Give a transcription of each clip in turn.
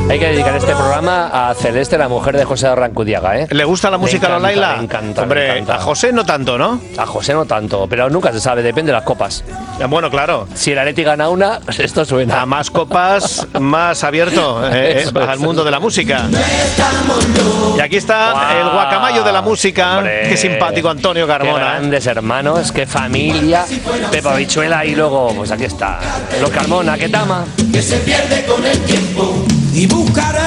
Hay que dedicar este programa a Celeste, la mujer de José Arrancudiaga, ¿eh? ¿Le gusta la música a Laila? Me encanta. Hombre, me encanta. a José no tanto, ¿no? A José no tanto, pero nunca se sabe, depende de las copas. Bueno, claro. Si el Atleti gana una, pues esto suena. A más copas, más abierto al mundo de la música. Y aquí está el guacamayo de la música. Hombre, qué simpático Antonio qué Carmona. grandes hermanos, qué familia. Pepa Bichuela y luego, pues aquí está. Los Carmona, que tama. Que se pierde con el tiempo y buscaré.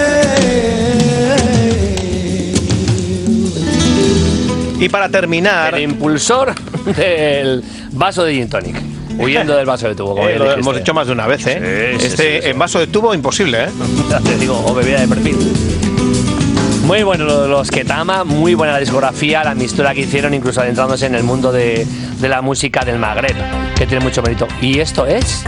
Y para terminar, El impulsor del vaso de gin tonic. Huyendo del vaso de tubo, como bien lo dijiste. hemos dicho más de una vez, ¿eh? Sí, sí. En vaso de tubo, imposible, ¿eh? Ya te digo, o bebida de perfil. Muy bueno los Ketama, muy buena la discografía, la mistura que hicieron, incluso adentrándose en el mundo de la música del Magreb, que tiene mucho mérito. ¿Y esto es?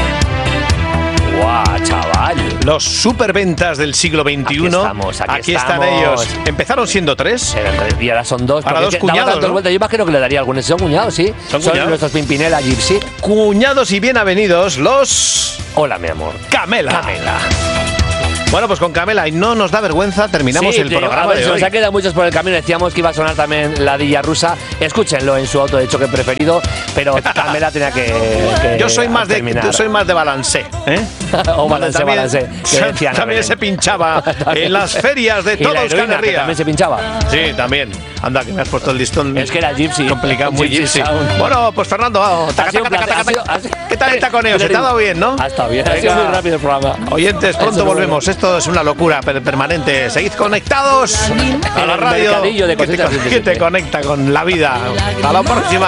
¡Guau, chaval! Los superventas del siglo XXI. Aquí están ellos. Empezaron siendo 3. Y ahora son 2. Ahora 2 cuñados, ¿no? Yo imagino que le daría algunos. Son cuñados, sí. Son cuñados. Nuestros Pimpinela Gypsy. Cuñados y bien avenidos, los... Hola, mi amor. Camela. Camela. Bueno, pues con Camela, y no nos da vergüenza, terminamos el programa a ver, de se hoy. nos ha quedado muchos por el camino. Decíamos que iba a sonar también la Dilla Rusa. Escúchenlo en su auto de choque preferido, pero Camela tenía que Yo soy más terminar. de balancé, ¿eh? O balancé, que decían. También se pinchaba en las ferias de Y la todos heroína, que Canerría. también se pinchaba. Sí, también. Anda, que me has puesto el listón. Es que era Gypsy. Complicado, muy Gypsy Gypsy. Sound. Bueno, pues Fernando, Ha sido un placer, ¿qué tal el taconeo? ¿Se te ha dado bien, no? Ha estado bien, ha sido muy rápido el programa. Oyentes, pronto Eso es volvemos. bueno. Esto es una locura permanente. Seguid conectados a la el radio mercadillo de que cositas te conecta con la vida. Hasta la próxima.